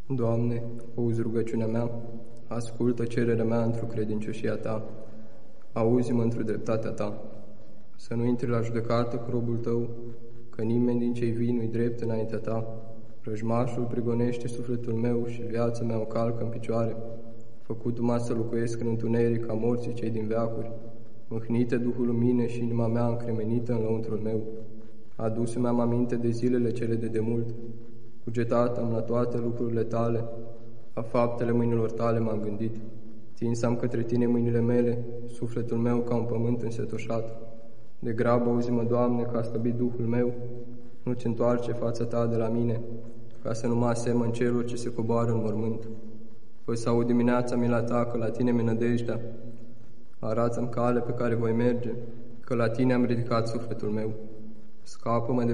Doamne, auzi rugăciunea mea, ascultă cererea mea într-o credincioșia Ta, auzi-mă într-o dreptatea Ta. Să nu intri la judecată cu robul Tău, că nimeni din cei vii nu-i drept înaintea Ta. Răjmașul prigonește sufletul meu și viața mea o calcă în picioare. Făcut-mă să locuiesc în întuneric ca morții cei din veacuri. Mâhnite Duhul în mine și inima mea încremenită în lăuntrul meu. Adus-mi am aminte de zilele cele de demult. Cugetat am la toate lucrurile Tale, la faptele mâinilor Tale m-am gândit. Tins am către Tine mâinile mele, sufletul meu ca un pământ însetoșat. De grabă auzi-mă, Doamne, că a slăbit Duhul meu, nu-ți întoarce fața Ta de la mine, ca să nu mă asemăn celor ce se coboară în mormânt. Fă să aud dimineața mila Ta, că la Tine mi-e nădejdea. Arată-mi cale pe care voi merge, că la Tine am ridicat sufletul meu. Scapă-mă de